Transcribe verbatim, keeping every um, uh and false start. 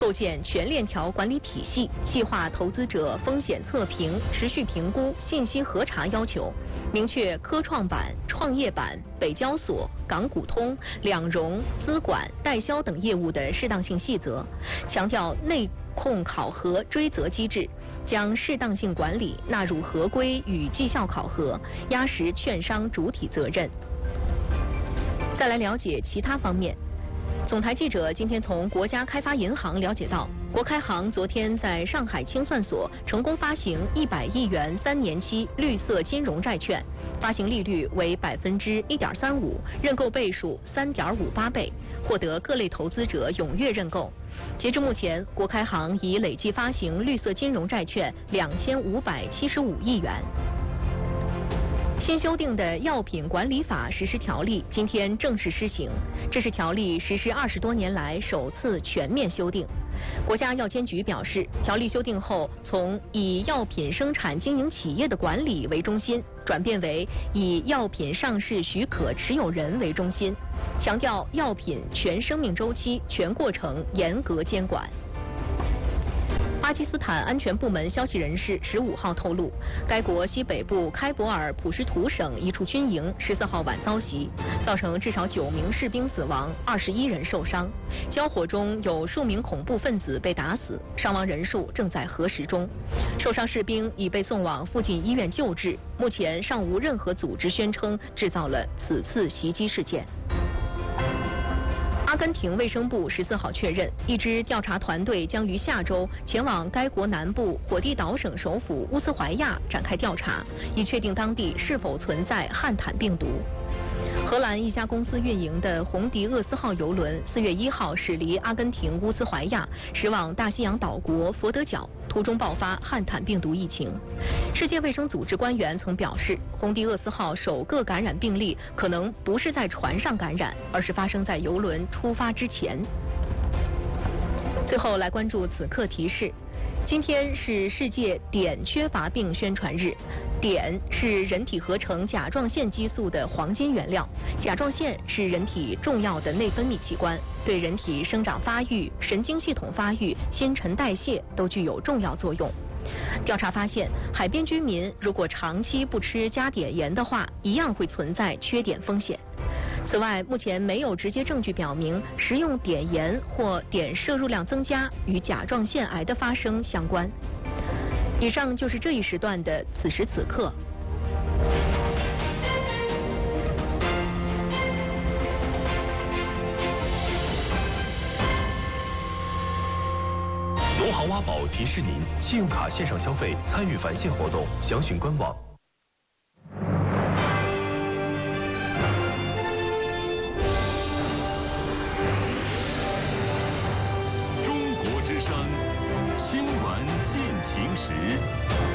构建全链条管理体系，细化投资者风险测评、持续评估、信息核查要求，明确科创板、创业板、北交所、港股通、两融、资管、代销等业务的适当性细则，强调内控考核追责机制，将适当性管理纳入合规与绩效考核，压实券商主体责任。再来了解其他方面。总台记者今天从国家开发银行了解到，国开行昨天在上海清算所成功发行一百亿元三年期绿色金融债券，发行利率为百分之一点三五，认购倍数三点五八倍，获得各类投资者踊跃认购。截至目前，国开行已累计发行绿色金融债券两千五百七十五亿元。新修订的药品管理法实施条例今天正式施行，这是条例实施二十多年来首次全面修订。国家药监局表示，条例修订后，从以药品生产经营企业的管理为中心，转变为以药品上市许可持有人为中心，强调药品全生命周期、全过程严格监管。巴基斯坦安全部门消息人士十五号透露，该国西北部开伯尔普什图省一处军营十四号晚遭袭，造成至少九名士兵死亡，二十一人受伤。交火中有数名恐怖分子被打死，伤亡人数正在核实中。受伤士兵已被送往附近医院救治，目前尚无任何组织宣称制造了此次袭击事件。阿根廷卫生部十四号确认，一支调查团队将于下周前往该国南部火地岛省首府乌斯怀亚展开调查，以确定当地是否存在汉坦病毒。荷兰一家公司运营的红迪厄斯号邮轮四月一号驶离阿根廷乌斯怀亚，驶往大西洋岛国佛得角，途中爆发汉坦病毒疫情。世界卫生组织官员曾表示，红迪厄斯号首个感染病例可能不是在船上感染，而是发生在邮轮出发之前。最后来关注此刻提示。今天是世界碘缺乏病宣传日。碘是人体合成甲状腺激素的黄金原料，甲状腺是人体重要的内分泌器官，对人体生长发育、神经系统发育、新陈代谢都具有重要作用。调查发现，海边居民如果长期不吃加碘盐的话，一样会存在缺碘风险。此外，目前没有直接证据表明食用碘盐或碘摄入量增加与甲状腺癌的发生相关。以上就是这一时段的此时此刻。 农行挖宝提示您：信用卡线上消费参与返现活动，详询官网。